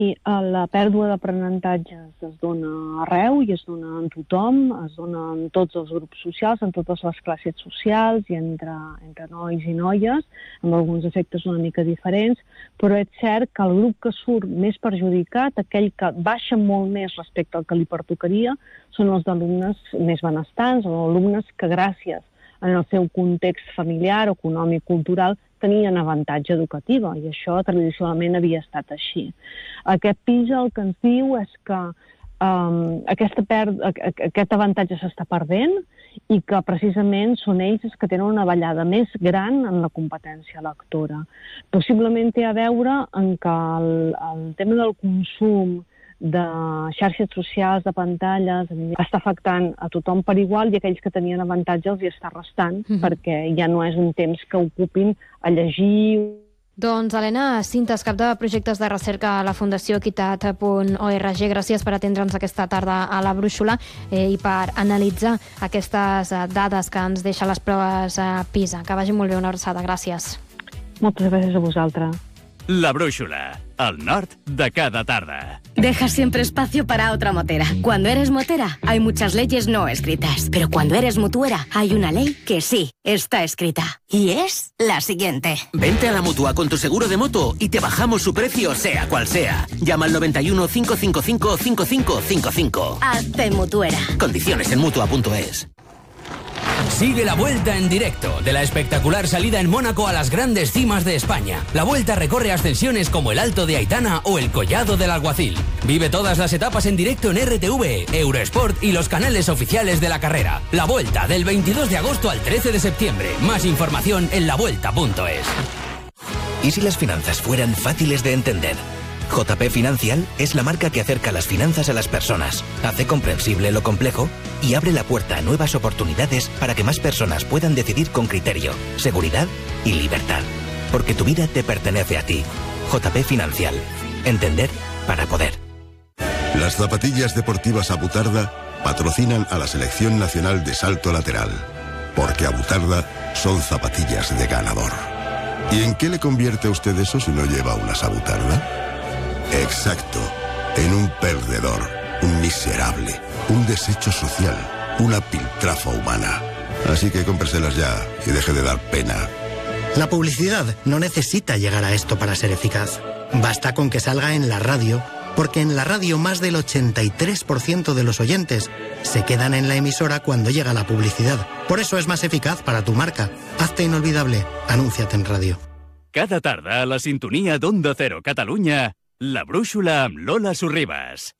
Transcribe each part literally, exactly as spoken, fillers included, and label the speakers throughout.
Speaker 1: I la pèrdua d'aprenentatges es dona arreu i es dona en tothom, es dona en tots els grups socials, en totes les classes socials i entre, entre nois i noies, amb alguns efectes una mica diferents, però és cert que el grup que surt més perjudicat, aquell que baixa molt més respecte al que li pertocaria, són els d'alumnes més benestants o alumnes que gràcies en el seu context familiar, econòmic, cultural, tenien avantatge educativa, i això tradicionalment havia estat així. Aquest PISA el que ens diu és que um, aquesta per... aquest avantatge s'està perdent i que precisament són ells els que tenen una ballada més gran en la competència lectora. Possiblement té a veure en que el, el tema del consum de xarxes socials, de pantalles, està afectant a tothom per igual i aquells que tenien avantatge els hi està restant, mm-hmm. perquè ja no és un temps que ocupin a llegir.
Speaker 2: Doncs, Helena Cintas, cap de projectes de recerca a la Fundació Equitat punt org, gràcies per atendre'ns aquesta tarda a la Brúixola eh, i per analitzar aquestes eh, dades que ens deixa les proves eh, PISA. Que vagi molt bé, una abraçada. Gràcies.
Speaker 1: Moltes gràcies a vosaltres.
Speaker 3: La Brúixola, el nord de cada tarda.
Speaker 4: Deja siempre espacio para otra motera. Cuando eres motera, hay muchas leyes no escritas. Pero cuando eres mutuera, hay una ley que sí está escrita. Y es la siguiente.
Speaker 5: Vente a la Mutua con tu seguro de moto y te bajamos su precio, sea cual sea. Llama al noventa y uno, cinco cinco cinco, cinco cinco cinco cinco.
Speaker 4: Hazte mutuera.
Speaker 5: Condiciones en mutua punto es.
Speaker 6: Sigue la Vuelta en directo, de la espectacular salida en Mónaco a las grandes cimas de España. La Vuelta recorre ascensiones como el Alto de Aitana o el Collado del Alguacil. Vive todas las etapas en directo en R T V, Eurosport y los canales oficiales de la carrera. La Vuelta, del veintidós de agosto al trece de septiembre. Más información en la vuelta punto es.
Speaker 7: ¿Y si las finanzas fueran fáciles de entender? J P Financial es la marca que acerca las finanzas a las personas, hace comprensible lo complejo y abre la puerta a nuevas oportunidades para que más personas puedan decidir con criterio, seguridad y libertad. Porque tu vida te pertenece a ti. J P Financial. Entender para poder.
Speaker 8: Las zapatillas deportivas Abutarda patrocinan a la Selección Nacional de Salto Lateral. Porque Abutarda son zapatillas de ganador. ¿Y en qué le convierte a usted eso si no lleva unas Abutarda? Exacto, en un perdedor, un miserable, un desecho social, una piltrafa humana. Así que cómpreselas ya y deje de dar pena.
Speaker 9: La publicidad no necesita llegar a esto para ser eficaz. Basta con que salga en la radio, porque en la radio más del ochenta y tres por ciento de los oyentes se quedan en la emisora cuando llega la publicidad. Por eso es más eficaz para tu marca. Hazte inolvidable, anúnciate en radio.
Speaker 3: Cada tarda a la sintonia d'Onda Cero Catalunya, La Brúixola amb Lola Sorribas.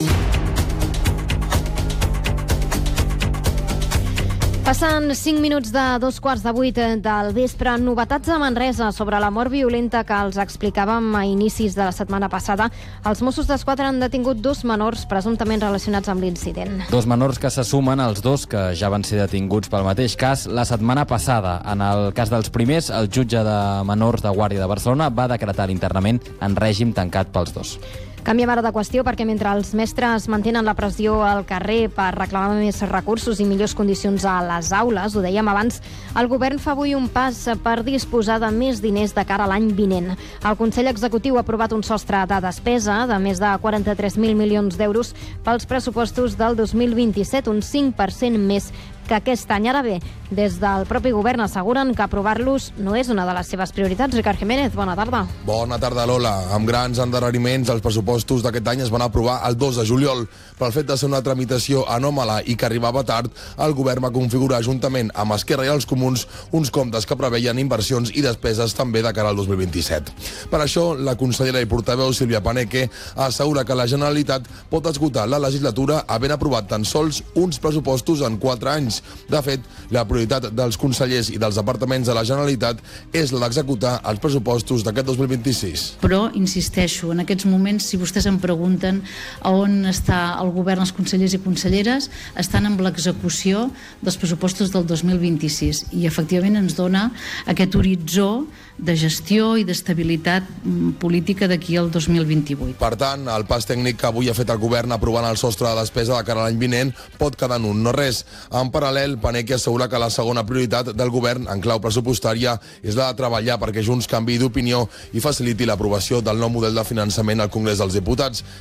Speaker 2: Passen cinc minuts de dos quarts de vuit del vespre. Novetats a Manresa sobre la mort violenta que els explicàvem a inicis de la setmana passada. Els Mossos d'Esquadra han detingut dos menors presumptament relacionats amb l'incident.
Speaker 10: Dos menors que se sumen als dos que ja van ser detinguts pel mateix cas la setmana passada. En el cas dels primers, el jutge de menors de Guàrdia de Barcelona va decretar l'internament en règim tancat pels dos.
Speaker 2: Canviem ara de qüestió perquè mentre els mestres mantenen la pressió al carrer per reclamar més recursos i millors condicions a les aules, ho dèiem abans, el govern fa avui un pas per disposar de més diners de cara a l'any vinent. El Consell Executiu ha aprovat un sostre de despesa de més de quaranta-tres mil milions d'euros pels pressupostos del dos mil vint-i-set, un cinc per cent més que aquest any. Ara bé, des del propi govern asseguren que aprovar-los no és una de les seves prioritats. Ricard Jiménez, bona tarda.
Speaker 11: Bona tarda, Lola. Amb grans endarreriments, els pressupostos d'aquest any es van aprovar el dos de juliol. Pel fet de ser una tramitació anòmala i que arribava tard, el govern va configurar juntament amb Esquerra i els Comuns uns comptes que preveien inversions i despeses també de cara al dos mil vint-i-set. Per això, la consellera i portaveu Sílvia Paneque assegura que la Generalitat pot esgotar la legislatura havent aprovat tan sols uns pressupostos en quatre anys. De fet, la prioritat dels consellers i dels departaments de la Generalitat és la d'executar els pressupostos d'aquest dos mil vint-i-sis.
Speaker 12: Però, insisteixo, en aquests moments, si vostès em pregunten a on està el govern, els consellers i conselleres, estan amb l'execució dels pressupostos del dos mil vint-i-sis i efectivament ens dona aquest horitzó de gestió i d'estabilitat política d'aquí al dos mil vint-i-vuit.
Speaker 11: Per tant, el pas tècnic que avui ha fet el govern aprovant el sostre de despesa de cara a l'any vinent pot quedar en un no res. En paral·lel, Paneque assegura que la segona prioritat del govern en clau pressupostària és la de treballar perquè Junts canviï d'opinió i faciliti l'aprovació del nou model de finançament al Congrés dels dels Diputats.